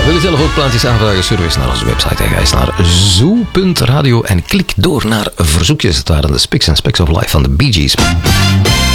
Wil je zelf ook plaatjes aanvragen? Surf eens naar onze website en ga eens naar zoo.radio en klik door naar verzoekjes. Het waren de Spicks and Specks of Life van de Bee Gees.